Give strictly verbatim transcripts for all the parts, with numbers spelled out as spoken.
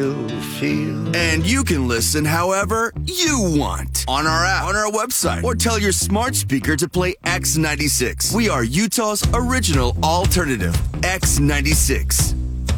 Feel. And you can listen however you want on our app, on our website, or tell your smart speaker to play X ninety-six. We are Utah's original alternative, X ninety-six.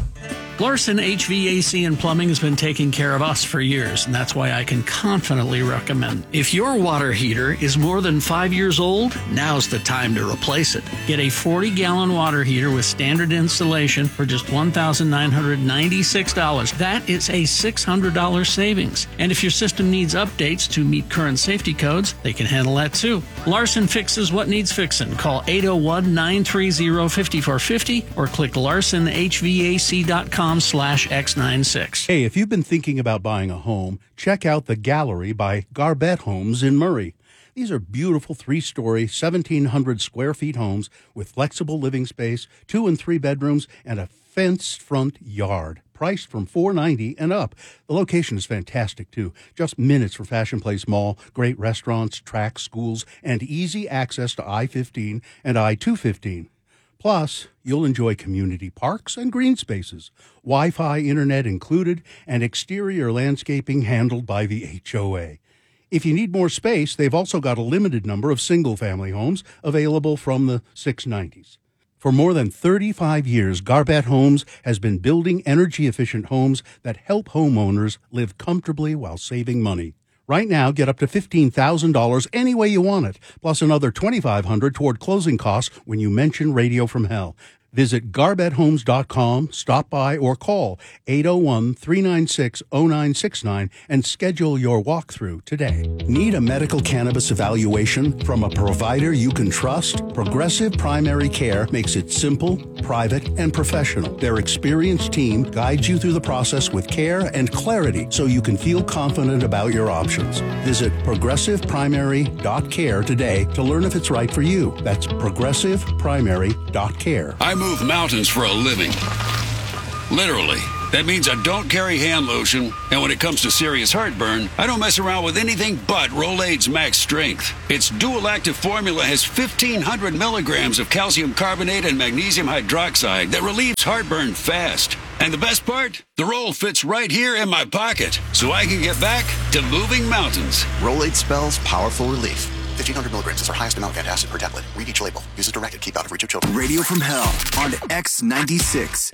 Larson H V A C and Plumbing has been taking care of us for years, and that's why I can confidently recommend. If your water heater is more than five years old, now's the time to replace it. Get a forty-gallon water heater with standard installation for just one thousand nine hundred ninety-six dollars. That is a six hundred dollars savings. And if your system needs updates to meet current safety codes, they can handle that too. Larson fixes what needs fixing. Call eight oh one, nine three oh, five four five oh or click larson h v a c dot com slash X ninety-six. Hey, if you've been thinking about buying a home, check out The Gallery by Garbett Homes in Murray. These are beautiful three-story, seventeen hundred square feet homes with flexible living space, two and three bedrooms, and a fenced front yard. Priced from four hundred ninety dollars and up. The location is fantastic, too. Just minutes from Fashion Place Mall, great restaurants, tracks, schools, and easy access to I fifteen and I two fifteen. Plus, you'll enjoy community parks and green spaces, Wi-Fi internet included, and exterior landscaping handled by the H O A. If you need more space, they've also got a limited number of single-family homes available from the six nineties. For more than thirty-five years, Garbett Homes has been building energy-efficient homes that help homeowners live comfortably while saving money. Right now, get up to fifteen thousand dollars any way you want it, plus another twenty-five hundred dollars toward closing costs when you mention Radio from Hell. Visit garbett homes dot com, stop by, or call eight oh one, three nine six, oh nine six nine and schedule your walkthrough today. Need a medical cannabis evaluation from a provider you can trust? Progressive Primary Care makes it simple, private, and professional. Their experienced team guides you through the process with care and clarity so you can feel confident about your options. Visit progressive primary dot care today to learn if it's right for you. That's progressive primary dot care. I move mountains for a living. Literally. That means I don't carry hand lotion, and when it comes to serious heartburn, I don't mess around with anything but Rolaids Max Strength. Its dual-active formula has fifteen hundred milligrams of calcium carbonate and magnesium hydroxide that relieves heartburn fast. And the best part? The roll fits right here in my pocket, so I can get back to moving mountains. Rolaids spells powerful relief. fifteen hundred milligrams is our highest amount of antacid per tablet. Read each label. Use as directed. Keep out of reach of children. Radio from Hell on X ninety-six.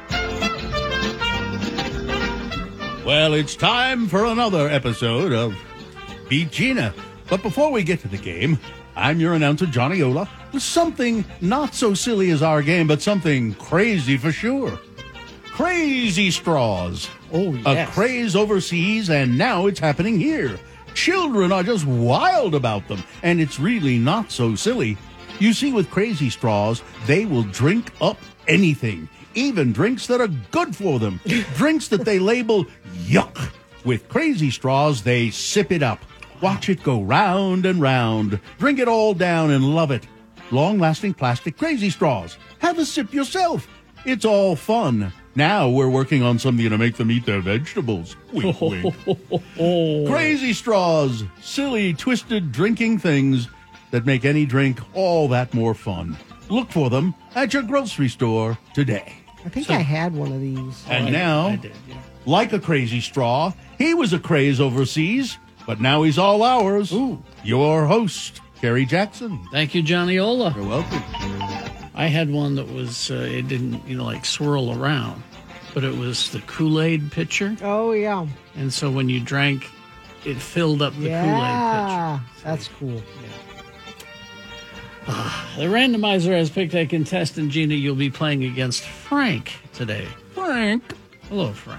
Well, it's time for another episode of Beat Gina. But before we get to the game, I'm your announcer, Johnny Ola, with something not so silly as our game, but something crazy for sure. Crazy straws. Oh, yes. A craze overseas, and now it's happening here. Children are just wild about them, and it's really not so silly. You see, with crazy straws, they will drink up anything, even drinks that are good for them, drinks that they label yuck. With crazy straws, they sip it up. Watch it go round and round. Drink it all down and love it. Long-lasting plastic crazy straws. Have a sip yourself. It's all fun. Now we're working on something to make them eat their vegetables. Wink, wink. Crazy straws. Silly, twisted drinking things that make any drink all that more fun. Look for them at your grocery store today. I think So- I had one of these. And I- now, I did, yeah. like a crazy straw, he was a craze overseas, but now he's all ours. Ooh. Your host, Kerry Jackson. Thank you, Johnny Ola. You're welcome. I had one that was, uh, it didn't, you know, like swirl around, but it was the Kool-Aid pitcher. Oh, yeah. And so when you drank, it filled up the yeah. Kool-Aid pitcher. That's cool. The randomizer has picked a contestant. Gina, you'll be playing against Frank today. Frank. Hello, Frank.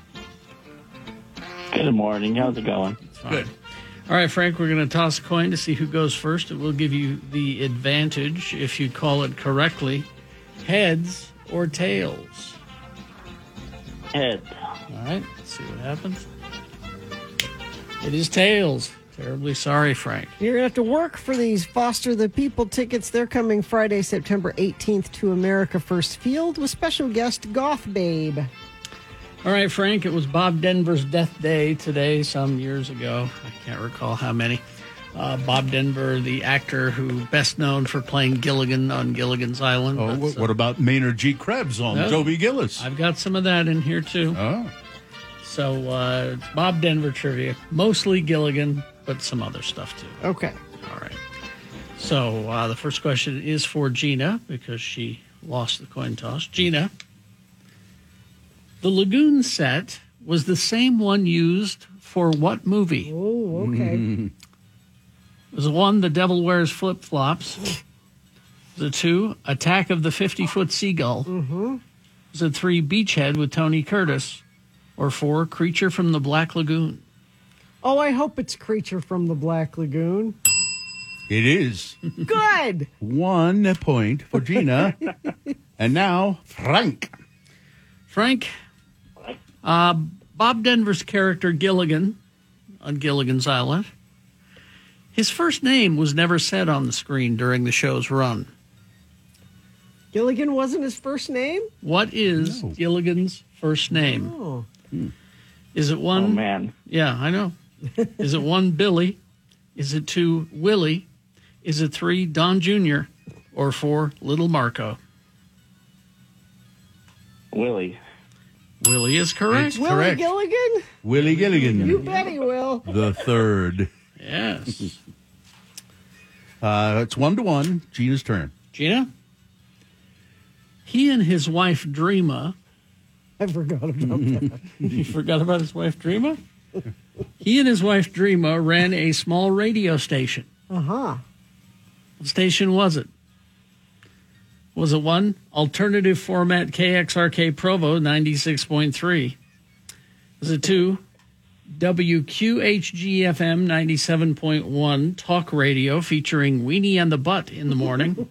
Good morning. How's it going? It's fine. Good. All right, Frank, we're going to toss a coin to see who goes first. It will give you the advantage if you call it correctly. Heads or tails? Heads. All right, let's see what happens. It is tails. Terribly sorry, Frank. You're going to have to work for these Foster the People tickets. They're coming Friday, September eighteenth to America First Field with special guest Goth Babe. All right, Frank, it was Bob Denver's death day today, some years ago. I can't recall how many. Uh, Bob Denver, the actor who best known for playing Gilligan on Gilligan's Island. Oh, That's, what, what about Maynard G. Krebs on No. Toby Gillis? I've got some of that in here, too. Oh. So uh, it's Bob Denver trivia, mostly Gilligan, but some other stuff too. Okay. All right. So uh, the first question is for Gina because she lost the coin toss. Gina, the Lagoon set was the same one used for what movie? Oh, okay. Was it one, The Devil Wears Flip-Flops? Was it two, Attack of the fifty-Foot Seagull? Mm-hmm. Was it three, Beachhead with Tony Curtis? Or four, Creature from the Black Lagoon? Oh, I hope it's Creature from the Black Lagoon. It is. Good. One point for Gina. And now, Frank. Frank, uh, Bob Denver's character Gilligan on Gilligan's Island, his first name was never said on the screen during the show's run. Gilligan wasn't his first name? What is No. Gilligan's first name? Oh. Is it one? Oh, man. Yeah, I know. Is it one, Billy? Is it two, Willie? Is it three, Don Junior? Or four, Little Marco? Willie. Willie is correct. It's Willie correct. Gilligan? Willie Gilligan. You bet he will. The third. Yes. Uh, it's one to one. Gina's turn. Gina? He and his wife, Dreama. I forgot about that. You forgot about his wife, Dreama? He and his wife, Dreama, ran a small radio station. Uh-huh. What station was it? Was it one, alternative format K X R K Provo ninety-six point three? Was it two, W Q H G F M ninety-seven point one talk radio featuring Weenie and the Butt in the morning?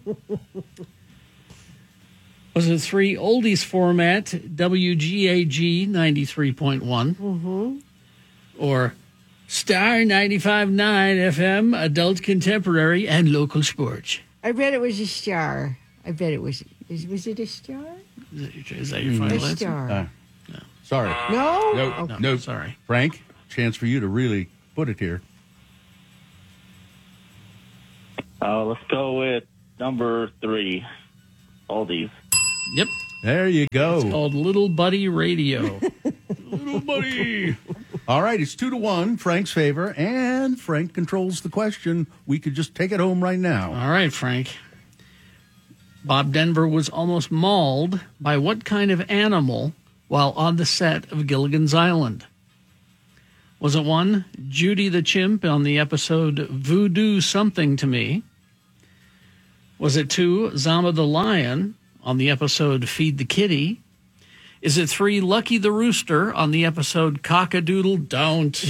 Was it three, oldies format W G A G ninety-three point one? Mm-hmm. Or Star ninety-five point nine F M, adult contemporary and local sports? I bet it was a star. I bet it was. Is, was it a star? Is that your final A answer? star. Uh, sorry. No? Nope. No, Nope. sorry. Frank, chance for you to really put it here. Uh, let's go with number three, oldies. Yep. There you go. It's called Little Buddy Radio. Little buddy. All right, it's two to one, Frank's favor, and Frank controls the question. We could just take it home right now. All right, Frank. Bob Denver was almost mauled by what kind of animal while on the set of Gilligan's Island? Was it one, Judy the chimp on the episode Voodoo Something to Me? Was it two, Zama the lion on the episode Feed the Kitty? Is it three, Lucky the rooster on the episode Cock-a-Doodle Don't?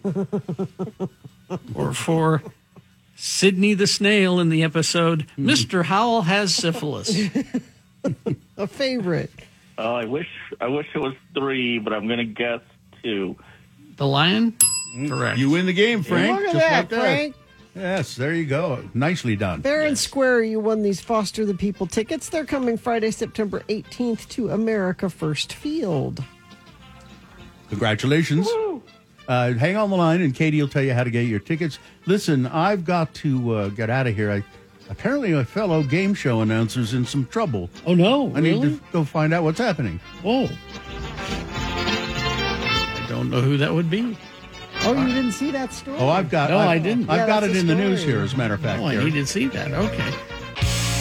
Or four, Sydney the snail in the episode Mister Howell has syphilis? A favorite. Oh, I wish I wish it was three, but I'm gonna guess two. The lion? Correct. You win the game, Frank. Look at just that, like that. Frank. Yes, there you go. Nicely done. Fair and square, you won these Foster the People tickets. They're coming Friday, September eighteenth to America First Field. Congratulations. Uh, hang on the line, and Katie will tell you how to get your tickets. Listen, I've got to uh, get out of here. I, apparently, my fellow game show announcer's in some trouble. Oh, no. I really? need to go find out what's happening. Whoa. I don't know who that would be. Oh, you didn't see that story? Oh, I've got. No, I've, I didn't. I've Yeah, got that's it a in the story. news here, as a matter of fact. Oh, I Gary. need to see that. Okay.